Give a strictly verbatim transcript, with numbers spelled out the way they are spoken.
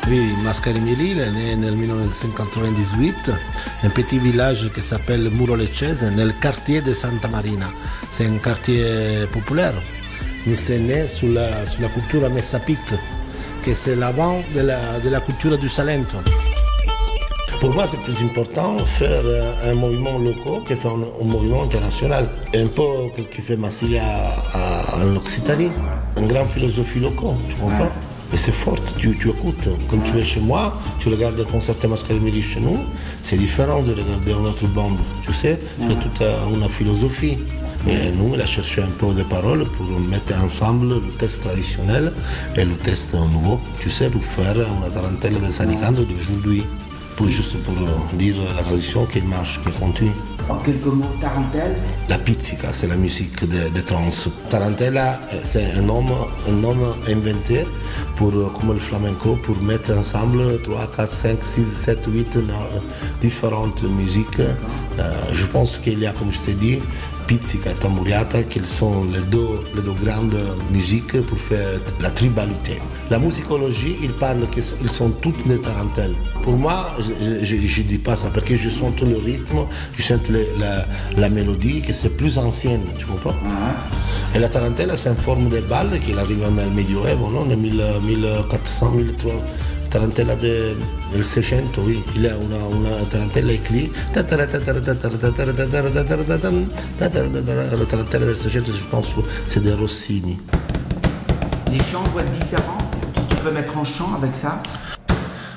Oui, Mascarimili est né nel millenovecentodiciotto, un petit village qui s'appelle Muro Leccese, nel quartier de Santa Marina. C'est un quartier populaire. Nous sommes nés sur la, sur la culture Messapic, que c'est l'avant de la, de la culture du Salento. Pour moi, c'est plus important faire un mouvement local que faire un, un mouvement international. Un peu ce que fait Massilia en Occitanie. Une grande philosophie locale, tu comprends? Et c'est fort, tu, tu écoutes. Quand tu es chez moi, tu regardes le concert Mascarimili chez nous, c'est différent de regarder une autre bande. Tu sais, il y a toute une philosophie. Et nous, on a cherché un peu de paroles pour mettre ensemble le texte traditionnel et le texte nouveau, tu sais, pour faire une tarantelle de Sanicanto d'aujourd'hui. Pour, juste pour dire la tradition qui marche, qui continue. En quelques mots, tarentelle? La pizzica, c'est la musique de, de trance. Tarantella, c'est un homme, un homme inventé, pour, comme le flamenco, pour mettre ensemble trois, quatre, cinq, six, sept, huit différentes musiques. Euh, je pense qu'il y a, comme je t'ai dit, pizzica et tamburiata, qui sont les deux, les deux grandes musiques pour faire la tribalité. La musicologie, ils parlent qu'ils sont toutes des tarentelles. Pour moi, je ne dis pas ça, parce que je sens le rythme, je sens le, la, la mélodie, que c'est plus ancienne, tu comprends? Uh-huh. Et la tarantella, c'est une forme de balle qui arrive dans le Medioevo, non? Nel millequattrocento, milletrecento. Tarantella del Seicento, oui, il y a una, una tarantella écrite. La tarantella del Seicento, je pense, c'est de Rossini. Les chants doivent être différents. Tu peux mettre en chant avec ça?